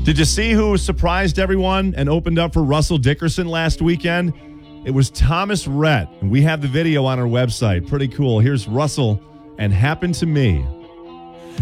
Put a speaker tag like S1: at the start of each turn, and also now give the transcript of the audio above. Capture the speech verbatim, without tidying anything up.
S1: Did you see who surprised everyone and opened up for Russell Dickerson last weekend? It was Thomas Rhett, and we have the video on our website. Pretty cool. Here's Russell and Happened to Me.